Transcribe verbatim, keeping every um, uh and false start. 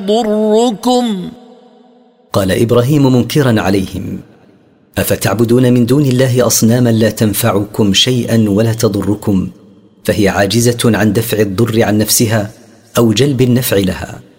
ضركم. قال إبراهيم منكرا عليهم: أفتعبدون من دون الله أصناما لا تنفعكم شيئا ولا تضركم، فهي عاجزة عن دفع الضر عن نفسها أو جلب النفع لها.